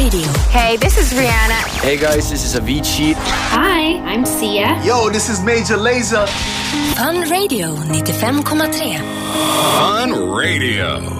Radio. Hey, this is Rihanna. Hey guys, this is Avicii. Hi, I'm Sia. Yo, this is Major Lazer. Fun Radio 95,3. Fun Radio.